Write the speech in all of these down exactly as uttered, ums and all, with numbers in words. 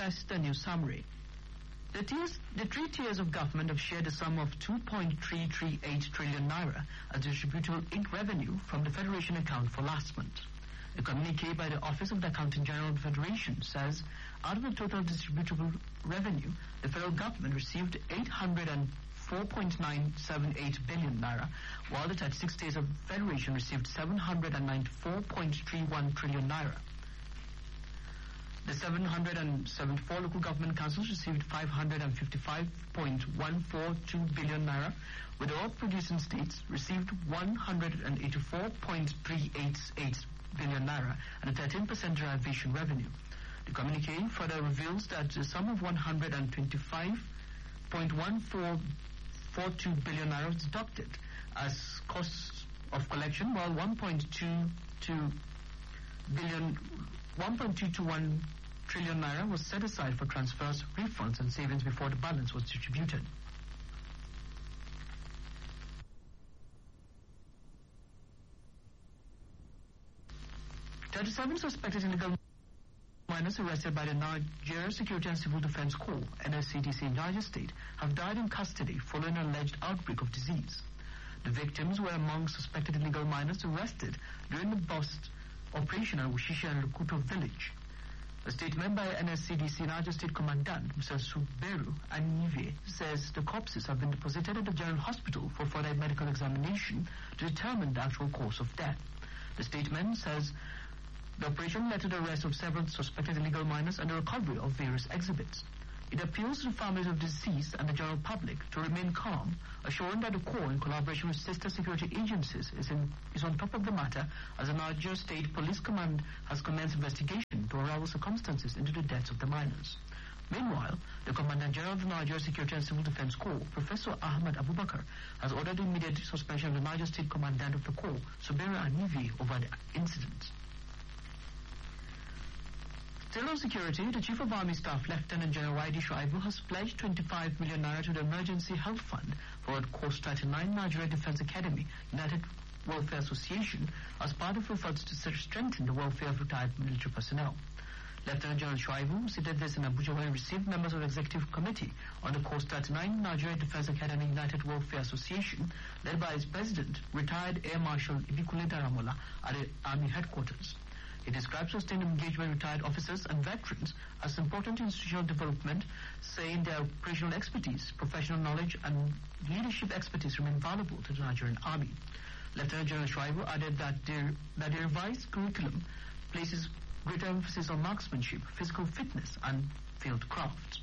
That's the news summary. The, tiers, the three tiers of government have shared a sum of two point three three eight trillion naira as distributable ink revenue from the Federation account for last month. A communique by the Office of the Accountant General of the Federation says out of the total distributable revenue, the federal government received eight hundred four point nine seven eight billion naira, while the thirty-six tiers of Federation received seven hundred ninety-four point three one trillion naira. The seven hundred seventy-four local government councils received five hundred fifty-five point one four two billion naira, with all producing states received one hundred eighty-four point three eight eight billion naira and a thirteen percent derivation revenue. The communique further reveals that the sum of one hundred twenty-five point one four four two billion naira was deducted as costs of collection, while one point two two billion one point two two one trillion naira was set aside for transfers, refunds and savings before the balance was distributed. thirty-seven suspected illegal minors arrested by the Nigeria Security and Civil Defense Corps, N S C D C in Niger State, have died in custody following an alleged outbreak of disease. The victims were among suspected illegal minors arrested during the bust operation at Wushishi and Lukuto village. A statement by N S C D C Niger State Commandant Mister Suberu Anive says the corpses have been deposited at the General Hospital for further medical examination to determine the actual cause of death. The statement says the operation led to the arrest of several suspected illegal minors and the recovery of various exhibits. It appeals to the families of deceased and the general public to remain calm, assuring that the Corps, in collaboration with sister security agencies, is, in, is on top of the matter, as the Niger State Police Command has commenced investigation to unravel circumstances into the deaths of the minors. Meanwhile, the Commandant General of the Niger Security and Civil Defense Corps, Professor Ahmad Abubakar, has ordered the immediate suspension of the Niger State Commandant of the Corps, Suberu Anive, over the incident. Still on security, the Chief of Army Staff, Lieutenant General Waidi Shuaibu, has pledged twenty-five million naira to the Emergency Health Fund for Course thirty-nine Nigeria Defense Academy United Welfare Association as part of efforts to strengthen the welfare of retired military personnel. Lieutenant General Shuaibu stated this in Abuja when he received members of the Executive Committee on the Course thirty-nine Nigeria Defense Academy United Welfare Association, led by its president, retired Air Marshal Ibikule Daramola, at the Army headquarters. He describes sustained engagement with retired officers and veterans as important to institutional development, saying their operational expertise, professional knowledge, and leadership expertise remain valuable to the Nigerian Army. Lieutenant General Shuaibu added that the, that the revised curriculum places greater emphasis on marksmanship, physical fitness, and field craft.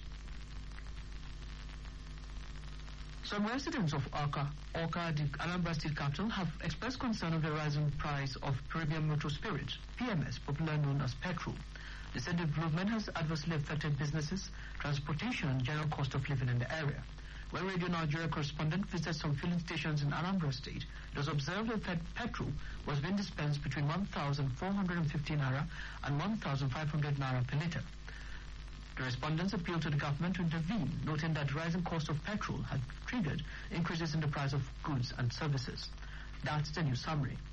Some residents of Orca, Orca, the Anambra State capital, have expressed concern of the rising price of premium motor spirit, P M S, popularly known as petrol. They said the development has adversely affected businesses, transportation, and general cost of living in the area. When Radio Nigeria correspondent visited some filling stations in Anambra State, it was observed that petrol was being dispensed between one thousand four hundred fifty naira and one thousand five hundred naira per litre. The respondents appealed to the government to intervene, noting that the rising cost of petrol had triggered increases in the price of goods and services. That's the news summary.